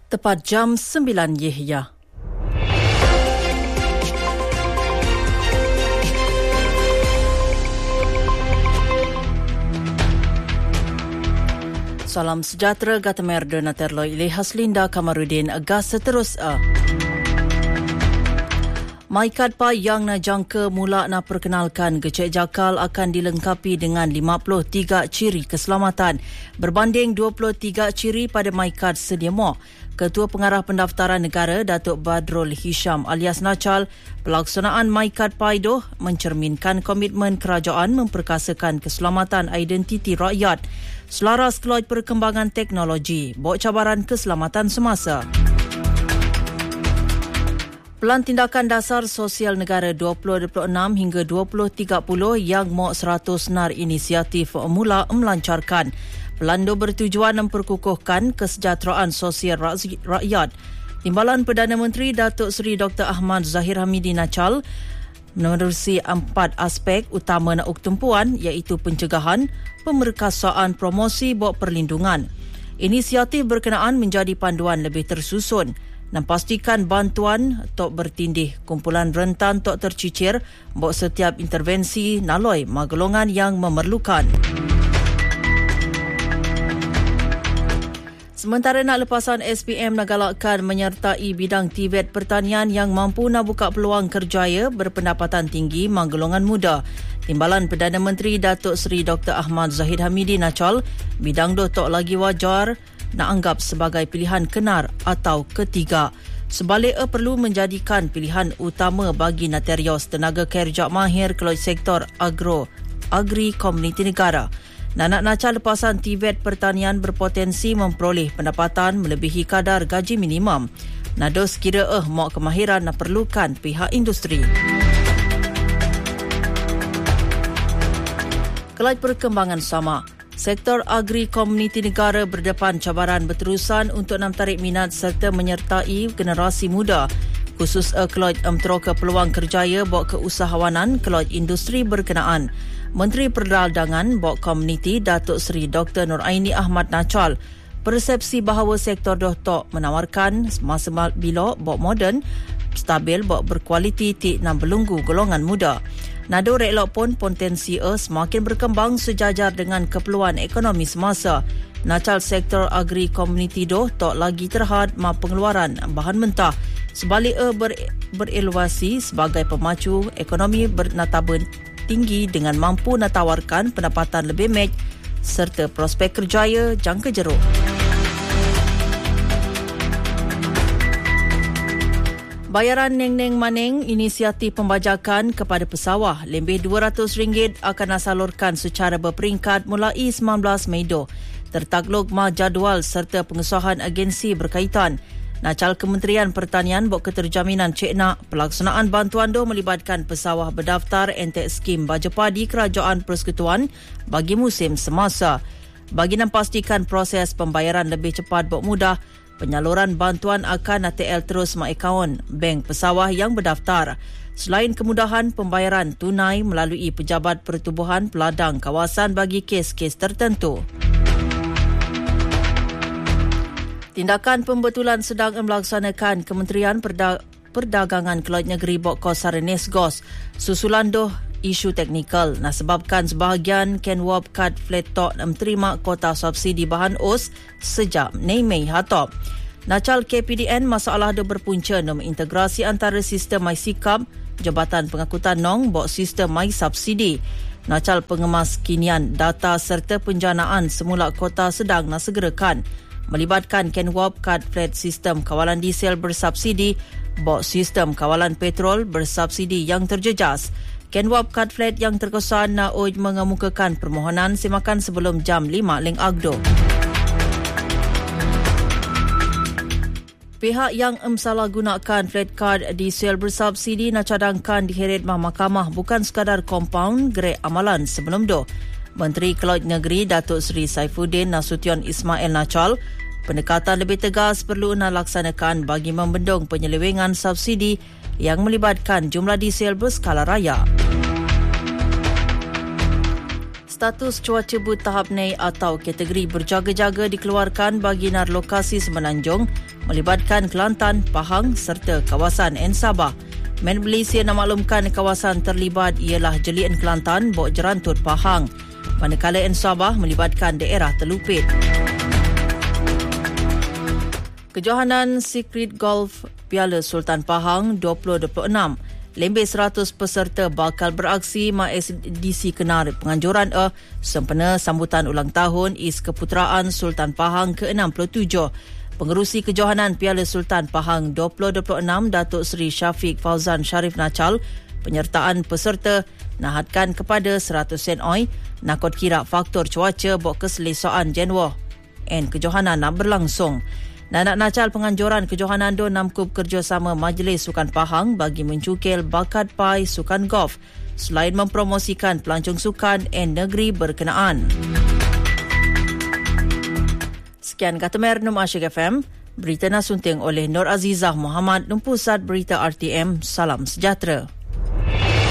tepat jam 9 Yahya. Salam sejahtera Gatamer dan Terloi Ilai Haslinda Kamarudin Agas seterus Maikat Pa yang na jangka mula na perkenalkan Gecek Jakal akan dilengkapi dengan 53 ciri keselamatan berbanding 23 ciri pada Maikat sedia mahu. Ketua Pengarah Pendaftaran Negara Datuk Badrul Hisham alias Nachal, pelaksanaan Maikat Pa itu mencerminkan komitmen kerajaan memperkasakan keselamatan identiti rakyat selaras keloj perkembangan teknologi, bawa cabaran keselamatan semasa. Pelan Tindakan Dasar Sosial Negara 2026 hingga 2030 yang MOK 100 NAR inisiatif mula melancarkan. Pelan itu bertujuan memperkukuhkan kesejahteraan sosial rakyat. Timbalan Perdana Menteri Datuk Seri Dr. Ahmad Zahir Hamidi Nachal menerusi 4 aspek utama nak tumpuan iaitu pencegahan, pemerkasaan, promosi, bawa perlindungan. Inisiatif berkenaan menjadi panduan lebih tersusun dan pastikan bantuan tok bertindih kumpulan rentan tok tercicir bawa setiap intervensi naloi magolongan yang memerlukan. Sementara nak lepasan SPM nak galakkan menyertai bidang Tibet pertanian yang mampu nak buka peluang kerjaya berpendapatan tinggi manggolongan muda. Timbalan Perdana Menteri Datuk Seri Dr. Ahmad Zahid Hamidi Nachal, bidang do tok lagi wajar nak anggap sebagai pilihan kenar atau ketiga. Sebaliknya perlu menjadikan pilihan utama bagi naterios tenaga kerja mahir keloj sektor agri komuniti negara. Nak Nachal lepasan Tibet pertanian berpotensi memperoleh pendapatan melebihi kadar gaji minimum. Nado sekira mak kemahiran nak perlukan pihak industri. Kelaj perkembangan sama. Sektor agri komuniti negara berdepan cabaran berterusan untuk tarik minat serta menyertai generasi muda. Khusus keloj menteroka peluang kerjaya bawa keusahawanan keloj industri berkenaan. Menteri Perdagangan bawa komuniti Datuk Seri Dr. Nuraini Ahmad Nachal persepsi bahawa sektor dohtok menawarkan masa bila bawa moden, stabil bawa berkualiti tik nan belunggu golongan muda. Nado relok pun potensi semakin berkembang sejajar dengan keperluan ekonomi semasa. Nachal sektor agri komuniti tok lagi terhad pengeluaran bahan mentah. Sebaliknya berevaluasi sebagai pemacu ekonomi bernataba tinggi dengan mampu natawarkan pendapatan lebih match serta prospek kerjaya jangka jeruk. Bayaran Neng Maneng inisiatif pembajakan kepada pesawah lebih RM200 akan disalurkan secara berperingkat mulai 19 Mei. Tertakluk jadual serta pengesahan agensi berkaitan. Nachal Kementerian Pertanian buat keterjaminan ceknak pelaksanaan bantuan melibatkan pesawah berdaftar entek skim baja padi Kerajaan Persekutuan bagi musim semasa. Bagi pastikan proses pembayaran lebih cepat buat mudah, penyaluran bantuan akan ATL terus akaun bank pesawah yang berdaftar. Selain kemudahan pembayaran tunai melalui Pejabat Pertubuhan Peladang kawasan bagi kes-kes tertentu. Tindakan pembetulan sedang melaksanakan Kementerian Perdagangan Keloj Negeri Bok Sarenes Gos. Susulan isu teknikal sebabkan sebahagian Kenwap Kad Flat Tok menerima kota subsidi bahan os sejak Mei hatop. Nachal KPDN masalah berpunca integrasi antara sistem MySikap, Jabatan Pengangkutan Nong bok sistem MySubsidi. Nachal pengemas kinian data serta penjanaan semula kota sedang segerakan. Melibatkan Kenwap Kad Flat Sistem Kawalan Diesel bersubsidi, bok sistem kawalan petrol bersubsidi yang terjejas. Kenwap Kad Flat yang terkesan mengemukakan permohonan semakan sebelum jam 5 leng agdo. Pihak yang mensalahgunakan flat card diesel bersubsidi nak cadangkan diheret mahkamah bukan sekadar kompaun grek amalan sebelum do. Menteri Keloj Negeri Datuk Seri Saifuddin Nasution Ismail Nachal, pendekatan lebih tegas perlu dilaksanakan bagi membendung penyelewengan subsidi yang melibatkan jumlah diesel berskala raya. Status cuaca but tahap naik atau kategori berjaga-jaga dikeluarkan bagi lokasi Semenanjung melibatkan Kelantan, Pahang serta kawasan N Sabah. Men Malaysia memaklumkan kawasan terlibat ialah Jelian Kelantan, Bok Jerantut, Pahang, manakala N Sabah melibatkan daerah Telupit. Kejohanan Secret Golf Piala Sultan Pahang 2026. Lebih 100 peserta bakal beraksi mengedisi kenar penganjuran sempena sambutan ulang tahun Is Keputeraan Sultan Pahang ke-67. Pengerusi Kejohanan Piala Sultan Pahang 2026 Datuk Seri Syafiq Fauzan Sharif Nachal, penyertaan peserta nahadkan kepada 100 sen oi nakot kira faktor cuaca bok keselesaan Januari and Kejohanan nak berlangsung. Nanak Nachal penganjuran Kejohanan do namkub kerjasama Majlis Sukan Pahang bagi mencukil bakat pai sukan golf selain mempromosikan pelancong sukan dan negeri berkenaan. Sekian kata Mernum Asyik FM, berita nasunting oleh Nur Azizah Muhammad, Pusat Berita RTM. Salam sejahtera.